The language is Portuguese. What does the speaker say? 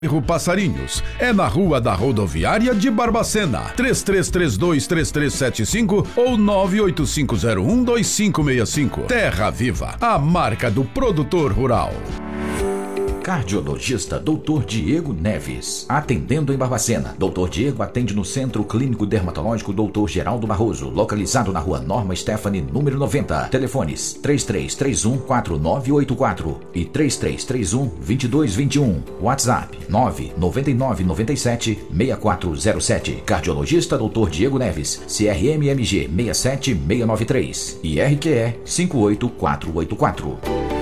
Bairro Passarinhos, é na Rua da Rodoviária de Barbacena, 3332-3375 ou 98501-2565. Terra Viva, a marca do produtor rural. Cardiologista Dr. Diego Neves, atendendo em Barbacena. Dr. Diego atende no Centro Clínico Dermatológico Dr. Geraldo Barroso, localizado na Rua Norma Stephanie, número 90. Telefones 3331-4984 e 3331-2221. WhatsApp 99997-6407. Cardiologista Dr. Diego Neves, CRMMG 67693 e RQE 58484.